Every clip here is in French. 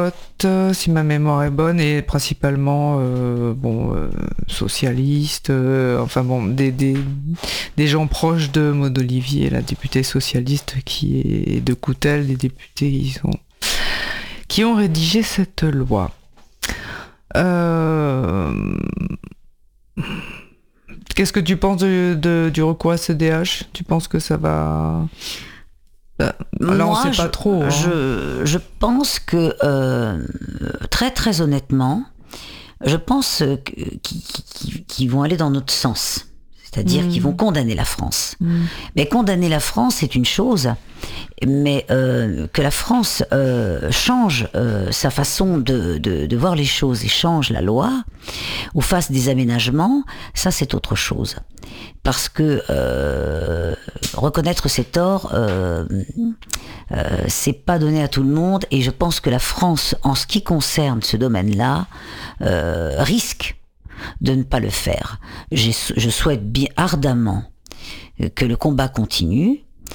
Si ma mémoire est bonne, et principalement socialistes, des gens proches de Maud Olivier, la députée socialiste qui est de Coutel, les députés qui ont rédigé cette loi. Qu'est-ce que tu penses du recours à CEDH ? Tu penses que ça va... Là, on ne sait pas trop. Je pense que, très très honnêtement, je pense qu'ils vont aller dans notre sens. C'est-à-dire qu'ils vont condamner la France. Mais condamner la France, c'est une chose. Mais que la France change sa façon de voir les choses et change la loi, ou fasse des aménagements, ça c'est autre chose. Parce que reconnaître ses torts, c'est pas donné à tout le monde, et je pense que la France, en ce qui concerne ce domaine-là, risque de ne pas le faire. Je souhaite bien ardemment que le combat continue,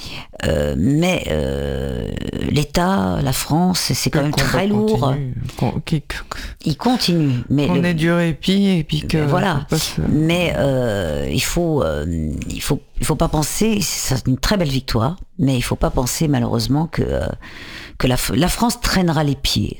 mais l'État, la France, c'est quand même très lourd. Il continue, mais on est du répit et puis que voilà. Mais il faut pas penser. C'est une très belle victoire, mais il faut pas penser malheureusement que la France traînera les pieds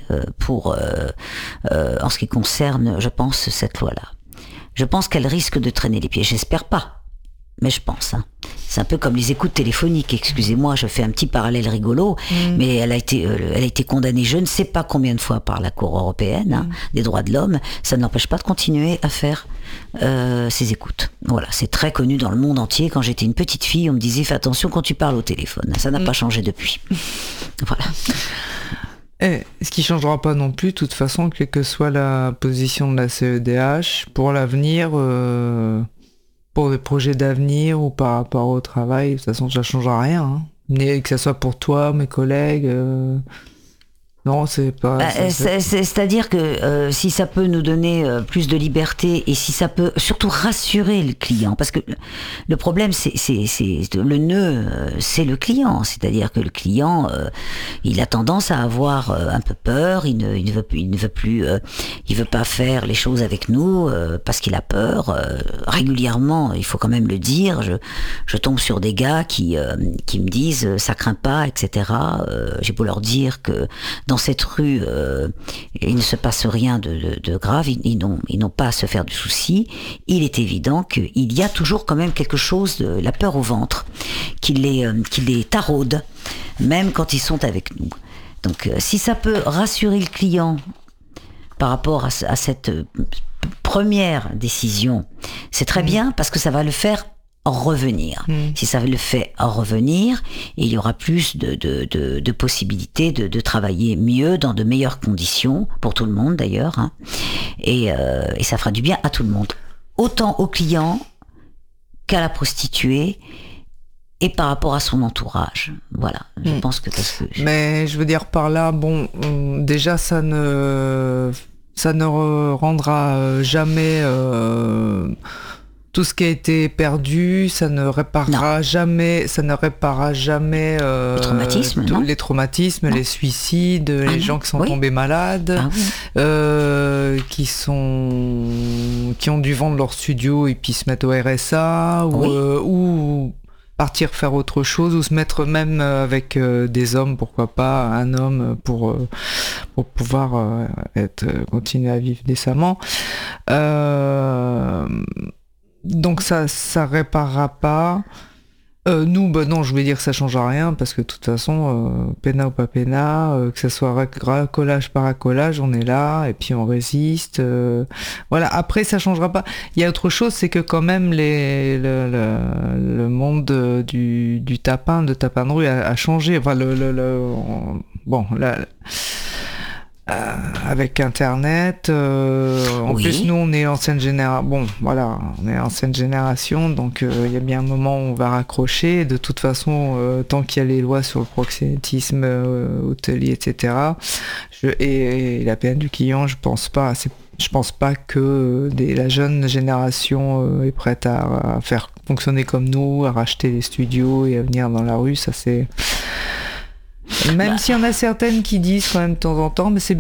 en ce qui concerne, je pense, cette loi-là. Je pense qu'elle risque de traîner les pieds. J'espère pas, mais je pense. C'est un peu comme les écoutes téléphoniques. Excusez-moi, je fais un petit parallèle rigolo, mais elle a été condamnée je ne sais pas combien de fois par la Cour européenne des droits de l'homme. Ça ne l'empêche pas de continuer à faire ces écoutes. Voilà, c'est très connu dans le monde entier. Quand j'étais une petite fille, on me disait fais attention quand tu parles au téléphone. Ça n'a pas changé depuis. Voilà. Et ce qui ne changera pas non plus, de toute façon, quelle que soit la position de la CEDH, pour l'avenir, pour des projets d'avenir ou par rapport au travail, de toute façon, ça ne changera rien. Mais que ce soit pour toi, mes collègues... Non, c'est pas... c'est-à-dire que si ça peut nous donner plus de liberté, et si ça peut surtout rassurer le client, parce que le problème, c'est le nœud, c'est le client. C'est-à-dire que le client, il a tendance à avoir un peu peur, il ne veut plus, il veut pas faire les choses avec nous parce qu'il a peur. Régulièrement, il faut quand même le dire, je tombe sur des gars qui me disent ça craint pas, etc. J'ai beau leur dire que dans cette rue, il ne se passe rien de grave, ils n'ont pas à se faire du souci. Il est évident qu'il y a toujours quand même quelque chose de la peur au ventre, qui les taraude, même quand ils sont avec nous. Donc si ça peut rassurer le client par rapport à cette première décision, c'est très bien, parce que ça va le faire revenir. Si ça le fait revenir, il y aura plus de possibilités de travailler mieux, dans de meilleures conditions, pour tout le monde d'ailleurs, et ça fera du bien à tout le monde, autant au client qu'à la prostituée, et par rapport à son entourage. Voilà, je pense que... Mais je veux dire par là, déjà ça ne rendra jamais... tout ce qui a été perdu, ça ne réparera jamais les traumatismes, les suicides, les gens qui sont tombés malades, qui ont dû vendre leur studio et puis se mettre au RSA, ou partir faire autre chose, ou se mettre même avec des hommes, pourquoi pas un homme, pour pouvoir continuer à vivre décemment. Donc ça réparera pas. Nous, non, je voulais dire que ça change rien, parce que de toute façon, péna ou pas péna, que ça soit racolage par racolage, on est là, et puis on résiste. Voilà, après ça changera pas. Il y a autre chose, c'est que quand même le monde du tapin de rue a changé. Enfin, avec Internet, en plus nous on est ancienne génération, on est ancienne génération, donc il y a bien un moment où on va raccrocher. De toute façon, tant qu'il y a les lois sur le proxénétisme hôtelier, etc., et la peine du client, je pense pas que la jeune génération est prête à faire fonctionner comme nous, à racheter les studios et à venir dans la rue. Ça c'est... Même s'il y en a certaines qui disent quand même de temps en temps, mais c'est